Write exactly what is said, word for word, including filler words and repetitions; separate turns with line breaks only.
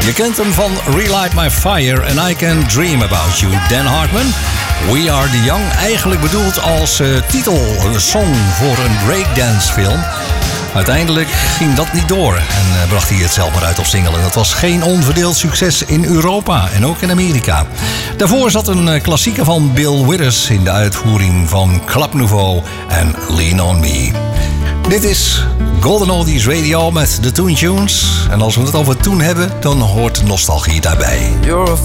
Je kent hem van Relight My Fire and I Can Dream About You. Dan Hartman, We Are The Young. Eigenlijk bedoeld als uh, titelsong voor een breakdance film. Uiteindelijk ging dat niet door en uh, bracht hij het zelf maar uit op single. En dat was geen onverdeeld succes in Europa en ook in Amerika. Daarvoor zat een uh, klassieker van Bill Withers in de uitvoering van Club Nouveau en Lean On Me. Dit is Golden Oldies Radio met de Toon Tunes. En als we het over toen hebben, dan hoort nostalgie daarbij.
You're a